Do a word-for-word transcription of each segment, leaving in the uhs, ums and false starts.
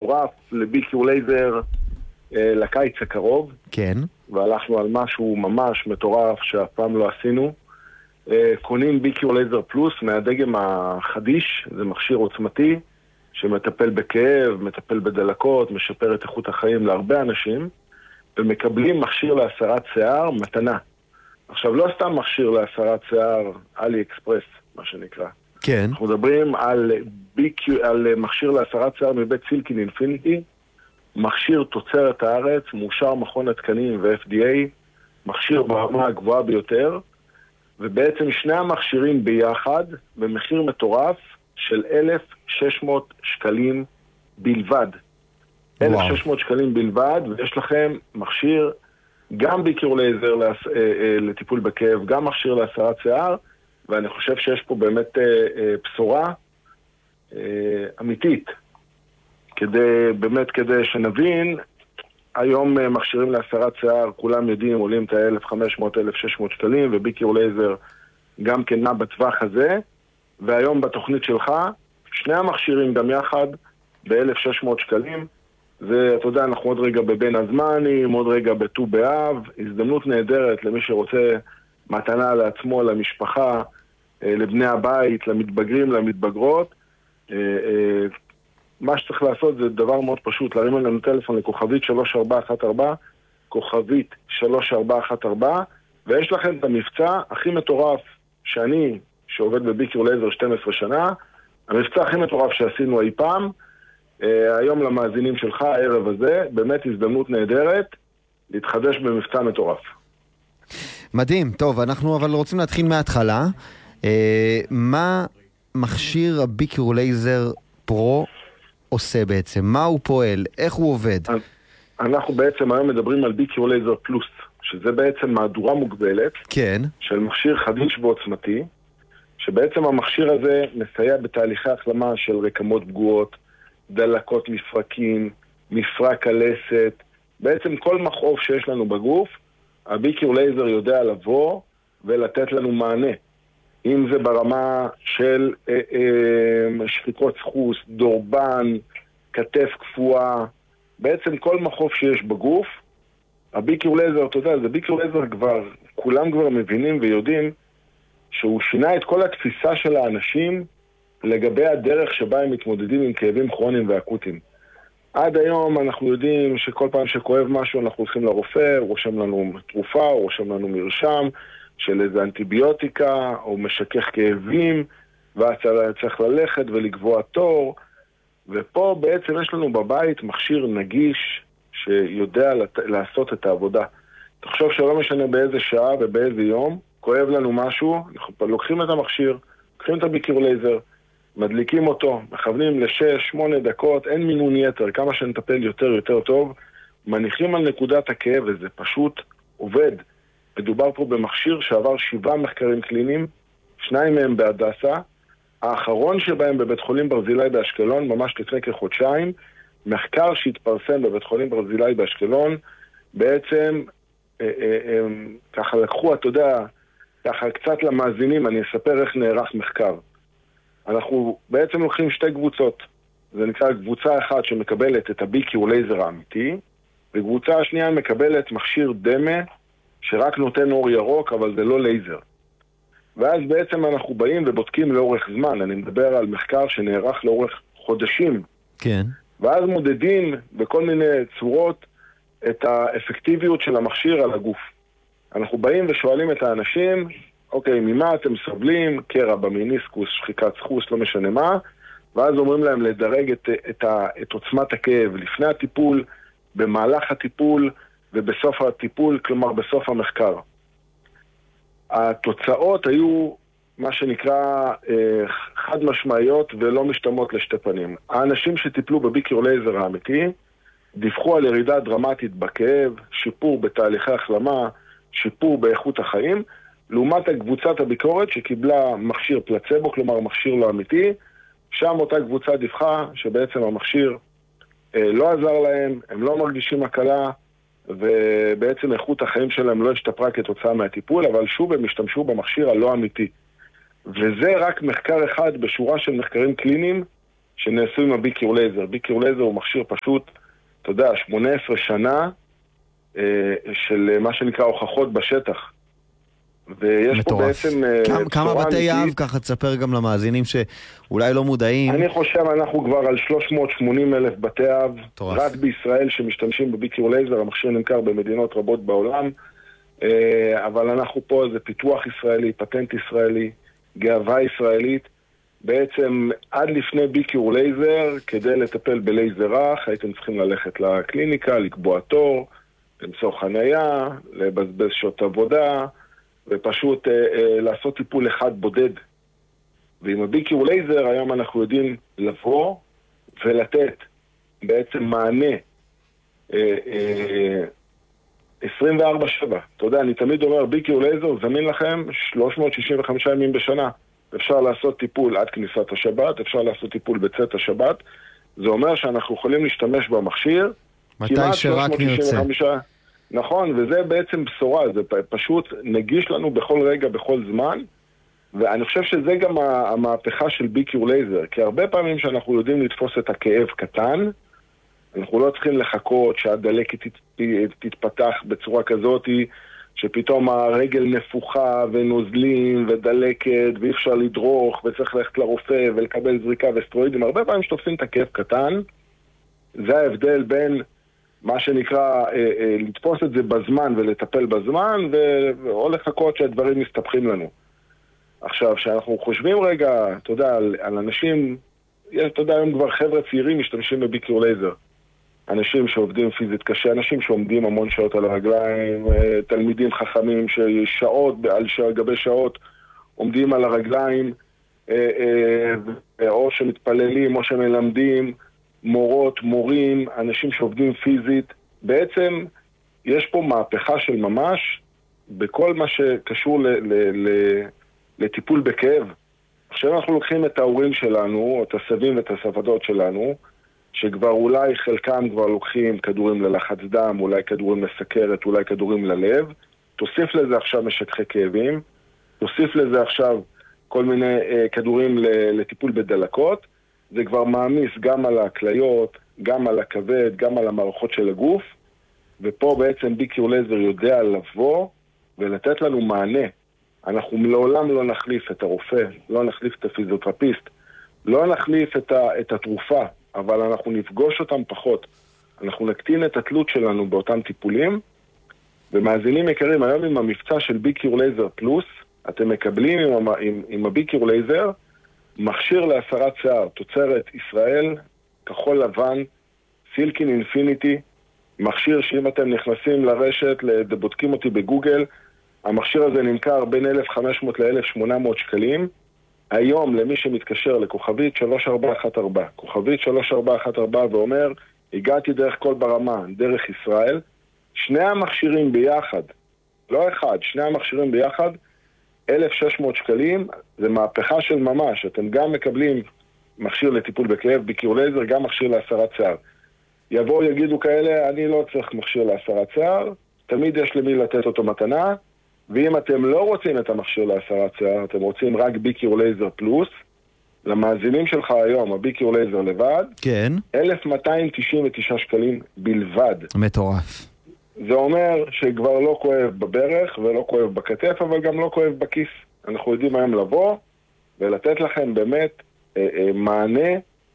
מטורף לבי-קיור לייזר אה, לקיץ הקרוב. כן. והלכנו על משהו ממש מטורף שאף פעם לא עשינו. אה, קונים בי-קיור לייזר פלוס מהדגם החדיש, זה מכשיר עוצמתי שמטפל בכאב, מטפל בדלקות, משפר את איכות החיים להרבה אנשים, ומקבלים מכשיר להסרת שיער מתנה. עכשיו, לא סתם מכשיר להסרת שיער, אלי אקספרס, מה שנקרא. כן. אנחנו מדברים על, בי קיו, על מכשיר להסרת שיער מבית סילקין אינפיניטי, מכשיר תוצרת הארץ, מאושר מכון התקנים ו-אף די איי, מכשיר ברמה הגבוהה ביותר, ובעצם שני המכשירים ביחד, במחיר מטורף של אלף ושש מאות שקלים בלבד. וואו. אלף ושש מאות שקלים בלבד, ויש לכם מכשיר גם בי-קיור לייזר לטיפול בכאב, גם מכשיר להסרת שיער, ואני חושב שיש פה באמת בשורה אמיתית, כדי, באמת כדי שנבין, היום מכשירים להסרת שיער, כולם יודעים, עולים את ה-אלף וחמש מאות עד אלף ושש מאות שקלים, ובי-קיור לייזר גם כן נע בטווח הזה, והיום בתוכנית שלך, שני המכשירים גם יחד, ב-אלף ושש מאות שקלים, זה, אתה יודע, אנחנו עוד רגע בבין הזמנים, עוד רגע בט"ו באב, הזדמנות נהדרת למי שרוצה מתנה לעצמו, למשפחה, לבני הבית, למתבגרים, למתבגרות. מה שצריך לעשות זה דבר מאוד פשוט, להרים לנו טלפון לכוכבית שלוש ארבע אחת ארבע, כוכבית שלוש ארבע אחת ארבע, ויש לכם את המבצע הכי מטורף שאני, שעובד בבי-קיור לייזר שתים עשרה שנה, המבצע הכי מטורף שעשינו אי פעם, היום למאזינים שלך, הערב הזה, באמת הזדמנות נהדרת להתחדש במבצע מטורף. מדהים, טוב, אנחנו אבל רוצים להתחיל מההתחלה. מה מכשיר הבי-קיור לייזר פרו עושה בעצם? מה הוא פועל? איך הוא עובד? אנחנו בעצם היום מדברים על בי-קיור לייזר פלוס, שזה בעצם מהדורה מוגבלת, כן. של מכשיר חדיש ועוצמתי, שבעצם המכשיר הזה מסייע בתהליכי החלמה של רקמות פגועות, דלקות מפרקים, מפרק הלסת, בעצם כל מכאוב שיש לנו בגוף, הבי-קיור לייזר יודע לבוא ולתת לנו מענה. אם זה ברמה של אה, אה, שחיקות סחוס, דורבן, כתף קפואה, בעצם כל מכאוב שיש בגוף, הבי-קיור לייזר, אתה יודע, זה בי-קיור לייזר כבר, כולם כבר מבינים ויודעים שהוא שינה את כל התפיסה של האנשים לגבי הדרך שבה הם מתמודדים עם כאבים כרוניים ואקוטיים. עד היום אנחנו יודעים שכל פעם שכואב משהו אנחנו הולכים לרופא, הוא רושם לנו תרופה, הוא רושם לנו מרשם של איזה אנטיביוטיקה או משכך כאבים, ואז צריך ללכת ולקבוע תור, ופה בעצם יש לנו בבית מכשיר נגיש שיודע לעשות את העבודה. תחשוב שלא משנה באיזה שעה ובאיזה יום, כואב לנו משהו, אנחנו לוקחים את המכשיר, לוקחים את הבי-קיור לייזר, מדליקים אותו, מכוונים לשש, שמונה דקות, אין מינון יתר, כמה שנטפל יותר יותר טוב, מניחים על נקודת הכאב וזה פשוט עובד. מדובר פה במכשיר שעבר שבעה מחקרים קליניים, שניים מהם בהדסה, האחרון שבהם בבית חולים ברזילי באשקלון, ממש לפני כחודשיים, מחקר שהתפרסם בבית חולים ברזילי באשקלון, בעצם אה, אה, אה, ככה לקחו, אתה יודע, ככה קצת למאזינים, אני אספר איך נערך מחקר. אנחנו בעצם לוקחים שתי קבוצות. זה נקרא קבוצה אחת שמקבלת את הבי-קיור לייזר האמיתי, וקבוצה השנייה מקבלת מכשיר דמה שרק נותן אור ירוק, אבל זה לא לייזר. ואז בעצם אנחנו באים ובודקים לאורך זמן. אני מדבר על מחקר שנערך לאורך חודשים. כן. ואז מודדים בכל מיני צורות את האפקטיביות של המכשיר על הגוף. אנחנו באים ושואלים את האנשים, אוקיי, ממה אתם סובלים? קרע במיניסקוס, שחיקת סחוס, לא משנה מה, ואז אומרים להם לדרג את, את, ה, את עוצמת הכאב לפני הטיפול, במהלך הטיפול ובסוף הטיפול, כלומר בסוף המחקר. התוצאות היו מה שנקרא אה, חד משמעיות ולא משתמעות לשתי פנים. האנשים שטיפלו בבי-קיור לייזר האמיתי, דיווחו על ירידה דרמטית בכאב, שיפור בתהליכי החלמה, שיפור באיכות החיים, לעומת הקבוצת הביקורת שקיבלה מכשיר פלצבו, כלומר מכשיר לא אמיתי, שם אותה קבוצה דיווחה שבעצם המכשיר אה, לא עזר להם, הם לא מרגישים הקלה, ובעצם איכות החיים שלהם לא השתפרה כתוצאה מהטיפול, אבל שוב הם השתמשו במכשיר הלא אמיתי. וזה רק מחקר אחד בשורה של מחקרים קליניים שנעשו עם הביקור לייזר. ביקור לייזר הוא מכשיר פשוט, אתה יודע, שמונה עשרה שנה אה, של מה שנקרא הוכחות בשטח. ויש מטורף. פה בעצם כמה, כמה בתי אב, ככה תספר גם למאזינים שאולי לא מודעים. אני חושב אנחנו כבר על שלוש מאות ושמונים אלף בתי אב, רק בישראל שמשתמשים בביקור לייזר. המכשיר נמכר במדינות רבות בעולם, אבל אנחנו פה, זה פיתוח ישראלי, פטנט ישראלי, גאווה ישראלית. בעצם עד לפני ביקור לייזר, כדי לטפל בלייזר רך, הייתם צריכים ללכת לקליניקה, לקבוע תור, למצוא חנייה, לבזבז שעות עבודה, ופשוט אה, אה, לעשות טיפול אחד בודד. ועם הביקור לייזר היום אנחנו יודעים לבוא ולתת בעצם מענה אה, אה, עשרים וארבע שבע. אתה יודע, אני תמיד אומר, ביקור לייזר זמין לכם שלוש מאות שישים וחמישה ימים בשנה. אפשר לעשות טיפול עד כניסת השבת, אפשר לעשות טיפול בצאת השבת. זה אומר שאנחנו יכולים להשתמש במכשיר מתי שרק נרצה. נכון, וזה בעצם בשורה, זה פשוט נגיש לנו בכל רגע, בכל זמן, ואני חושב שזה גם המהפכה של ביקור לייזר, כי הרבה פעמים שאנחנו יודעים לתפוס את הכאב קטן, אנחנו לא צריכים לחכות שהדלקת תתפתח בצורה כזאת, שפתאום הרגל נפוחה ונוזלים ודלקת ואי אפשר לדרוך וצריך ללכת לרופא ולקבל זריקה וסטרואידים. הרבה פעמים שתופסים את הכאב קטן, זה ההבדל בין מה שנקרא אה, אה, לתפוס את זה בזמן ולטפל בזמן, או לחכות שהדברים מסתבכים לנו. עכשיו, שאנחנו חושבים רגע, אתה יודע, על, על אנשים, אתה יודע, היום כבר חבר'ה צעירים משתמשים בביקור לייזר. אנשים שעובדים פיזית קשה, אנשים שעומדים המון שעות על הרגליים, תלמידים חכמים ששעות, על גבי שעות, עומדים על הרגליים, או שמתפללים, או שמלמדים, מורות, מורים, אנשים שעובדים פיזית. בעצם יש פה מהפכה של ממש בכל מה שקשור ל- ל- ל- לטיפול בכאב. עכשיו אנחנו לוקחים את ההורים שלנו, את הסבים ואת הסבתות שלנו, שכבר אולי חלקם כבר לוקחים כדורים ללחץ דם, אולי כדורים לסכרת, אולי כדורים ללב. תוסיף לזה עכשיו משככי כאבים, תוסיף לזה עכשיו כל מיני אה, כדורים לטיפול בדלקות. זה כבר מעמיס גם על הכליות, גם על הכבד, גם על המערכות של הגוף, ופה בעצם ביקור לייזר יודע לבוא ולתת לנו מענה. אנחנו לעולם לא נחליף את הרופא, לא נחליף את הפיזיותרפיסט, לא נחליף את, ה, את התרופה, אבל אנחנו נפגוש אותם פחות. אנחנו נקטין את התלות שלנו באותם טיפולים, ומאזינים יקרים, היום עם המבצע של ביקור לייזר פלוס, אתם מקבלים עם, עם, עם הביקור לייזר, מכשיר להסרת שיער, תוצרת ישראל, כחול לבן, סילקין אינפיניטי, מכשיר שאם אתם נכנסים לרשת, בודקים אותי בגוגל, המכשיר הזה נמכר בין אלף וחמש מאות ל-אלף ושמונה מאות שקלים. היום למי שמתקשר לכוכבית שלוש ארבע אחת ארבע, כוכבית שלוש ארבע אחת ארבע ואומר, הגעתי דרך כל ברמה, דרך ישראל, שני המכשירים ביחד, לא אחד, שני המכשירים ביחד, אלף ושש מאות שקלים, זה מהפכה של ממש. אתם גם מקבלים מכשיר לטיפול בכאב, ביקור לייזר, גם מכשיר להסרת שיער. יבואו יגידו כאלה, אני לא צריך מכשיר להסרת שיער, תמיד יש למי לתת אותו מתנה, ואם אתם לא רוצים את המכשיר להסרת שיער, אתם רוצים רק ביקור לייזר פלוס, למאזינים שלך היום, הביקור לייזר לבד, כן. אלף מאתיים תשעים ותשעה שקלים בלבד. מטורף. זה אומר שכבר לא כואב בברך ולא כואב בכתף, אבל גם לא כואב בכיס. אנחנו יודעים היום לבוא ולתת לכם באמת אה, אה, מענה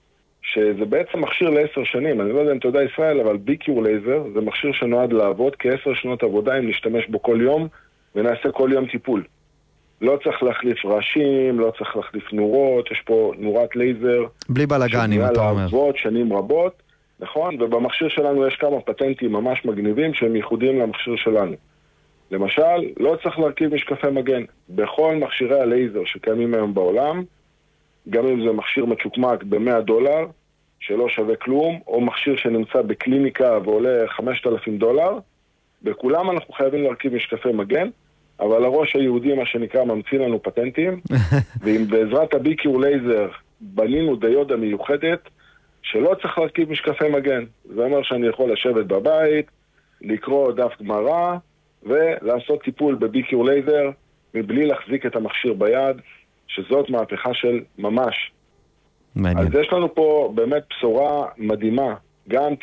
שזה בעצם מכשיר לעשר שנים. אני לא יודע אם אתה יודע ישראל, אבל ביקור לייזר זה מכשיר שנועד לעבוד כעשר שנות עבודה אם נשתמש בו כל יום ונעשה כל יום טיפול. לא צריך להחליף ראשים, לא צריך להחליף נורות, יש פה נורת לייזר. בלי בלגנים, אתה אומר. לעבוד שנים רבות. נכון? ובמכשיר שלנו יש כמה פטנטים ממש מגניבים שהם ייחודיים למכשיר שלנו. למשל, לא צריך להרכיב משקפי מגן. בכל מכשירי הלייזר שקיימים היום בעולם, גם אם זה מכשיר מצ'וקמק ב-מאה דולר, שלא שווה כלום, או מכשיר שנמצא בקליניקה ועולה חמשת אלפים דולר, בכולם אנחנו חייבים להרכיב משקפי מגן, אבל הראש היהודי, מה שנקרא, ממציא לנו פטנטים, ואם בעזרת הביקור לייזר בנינו דיודה מיוחדת, שלא צריך להרכיב משקפי מגן. זה אומר שאני יכול לשבת בבית, לקרוא דף גמרא, ולעשות טיפול בביקור לייזר, מבלי להחזיק את המכשיר ביד, שזאת מהפכה של ממש. מעניין. אז יש לנו פה באמת בשורה מדהימה, גם